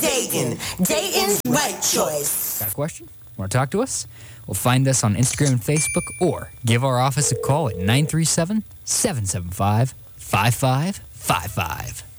Dayton. Dayton's right choice. Got a question? Want to talk to us? Well, find us on Instagram and Facebook or give our office a call at 937-775-5555.